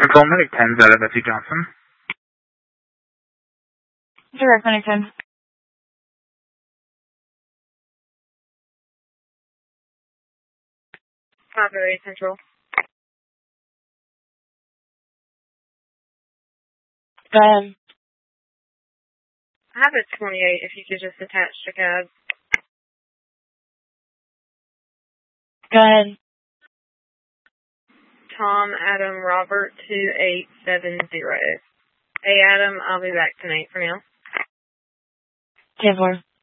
Control Medic 10, Zeta Betsy Johnson. Direct Medic 10. Copy, Central. Go ahead. I have a 28 if you could just attach to cab. Go ahead. Tom Adam Robert 2870. Hey Adam, I'll be back tonight for now. 10-4.